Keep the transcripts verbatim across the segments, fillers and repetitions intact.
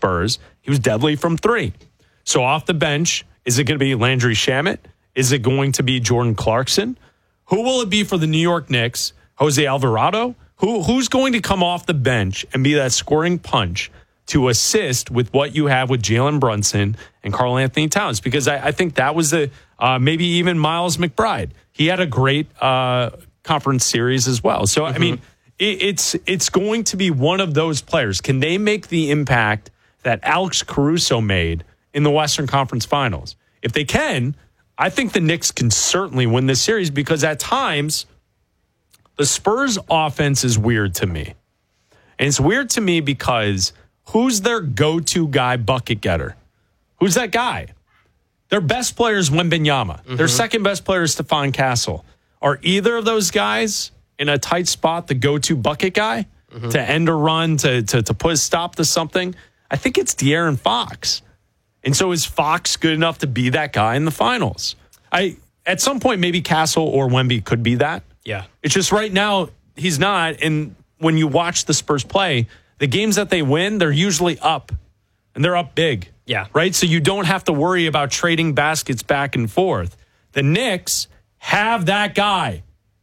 Spurs, he was deadly from three. So off the bench, is it going to be Landry Shamet? Is it going to be Jordan Clarkson? Who will it be for the New York Knicks? Jose Alvarado? Who Who's going to come off the bench and be that scoring punch to assist with what you have with Jalen Brunson and Karl Anthony Towns? Because I, I think that was the uh, maybe even Miles McBride. He had a great uh, conference series as well. So, mm-hmm. I mean, it, it's it's going to be one of those players. Can they make the impact that Alex Caruso made in the Western Conference Finals? If they can, I think the Knicks can certainly win this series, because at times the Spurs offense is weird to me. And it's weird to me because who's their go-to guy bucket getter? Who's that guy? Their best player is Wembanyama. Mm-hmm. Their second best player is Stephon Castle. Are either of those guys in a tight spot the go-to bucket guy mm-hmm. to end a run, to, to, to put a stop to something? I think it's De'Aaron Fox. And so is Fox good enough to be that guy in the finals? I At some point, maybe Castle or Wemby could be that. Yeah. It's just right now, he's not. And when you watch the Spurs play, the games that they win, they're usually up. And they're up big. Yeah. Right? So you don't have to worry about trading baskets back and forth. The Knicks have that guy.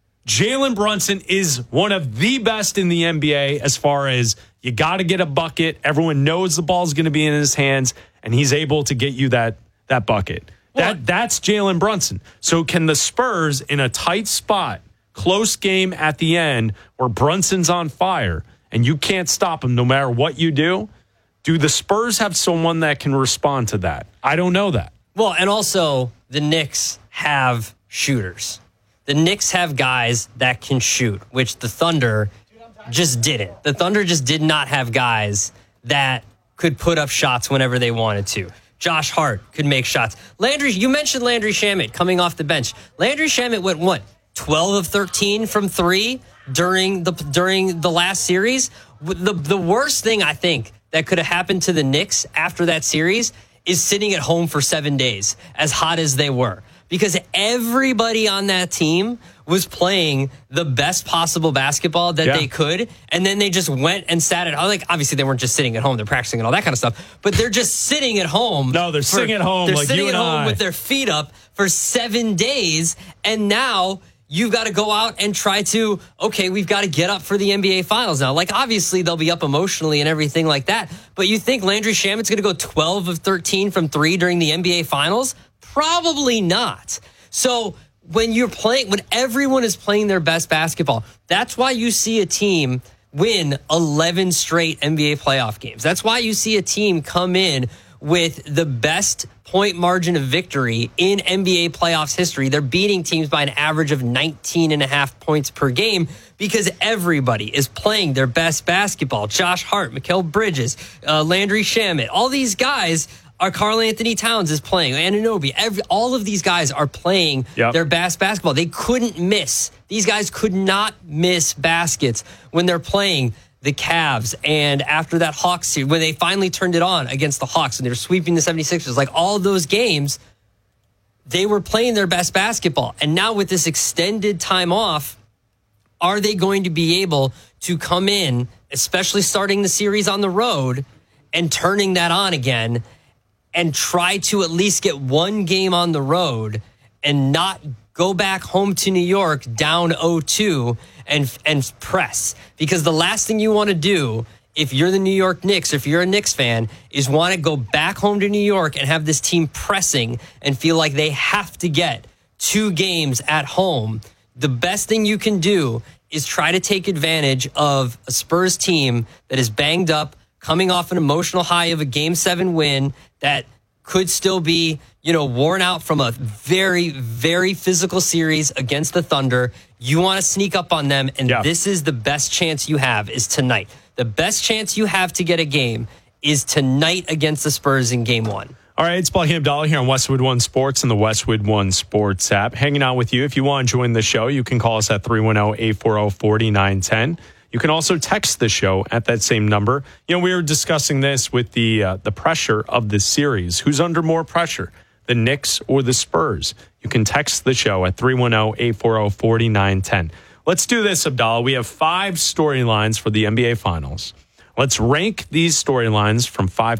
Jalen Brunson is one of the best in the N B A as far as you got to get a bucket. Everyone knows the ball's going to be in his hands, and he's able to get you that that bucket. Well, that That's Jalen Brunson. So can the Spurs, in a tight spot, close game at the end where Brunson's on fire and you can't stop him no matter what you do, do the Spurs have someone that can respond to that? I don't know that. Well, and also the Knicks have shooters. The Knicks have guys that can shoot, which the Thunder just didn't. The Thunder just did not have guys that could put up shots whenever they wanted to. Josh Hart could make shots. Landry, you mentioned Landry Shamet coming off the bench. Landry Shamet went, what, twelve of thirteen from three during the during the last series? The, the worst thing, I think, that could have happened to the Knicks after that series is sitting at home for seven days, as hot as they were. Because everybody on that team was playing the best possible basketball that yeah. they could, and then they just went and sat at home. Like, obviously, they weren't just sitting at home; they're practicing and all that kind of stuff. But they're just sitting at home. No, they're for, sitting at home. They're like sitting you at and home I. with their feet up for seven days, and now you've got to go out and try to. Okay, we've got to get up for the N B A Finals now. Like, obviously, they'll be up emotionally and everything like that. But you think Landry Shamet's going to go twelve of thirteen from three during the N B A Finals? Probably not. So when you're playing, when everyone is playing their best basketball, that's why you see a team win eleven straight N B A playoff games. That's why you see a team come in with the best point margin of victory in N B A playoffs history. They're beating teams by an average of nineteen and a half points per game because everybody is playing their best basketball. Josh Hart, Mikal Bridges, uh, Landry Shamet, all these guys. Our Karl Anthony Towns is playing. Anunoby. Every, all of these guys are playing yep. their best basketball. They couldn't miss. These guys could not miss baskets when they're playing the Cavs. And after that Hawks series, when they finally turned it on against the Hawks and they were sweeping the seventy-sixers, like all those games, they were playing their best basketball. And now with this extended time off, are they going to be able to come in, especially starting the series on the road, and turning that on again and try to at least get one game on the road and not go back home to New York down oh two and and press? Because the last thing you want to do if you're the New York Knicks, or if you're a Knicks fan, is want to go back home to New York and have this team pressing and feel like they have to get two games at home. The best thing you can do is try to take advantage of a Spurs team that is banged up, coming off an emotional high of a game seven win that could still be, you know, worn out from a very, very physical series against the Thunder. You want to sneak up on them, and yeah. this is the best chance you have is tonight. The best chance you have to get a game is tonight against the Spurs in game one. All right, it's Blakeem Abdallah here on Westwood One Sports and the Westwood One Sports app. Hanging out with you. If you want to join the show, you can call us at three one zero, eight four zero, four nine one zero. You can also text the show at that same number. You know, we were discussing this with the uh, the pressure of this series. Who's under more pressure, the Knicks or the Spurs? You can text the show at three one zero, eight four zero, four nine one zero. Let's do this, Abdallah. We have five storylines for the N B A Finals. Let's rank these storylines from five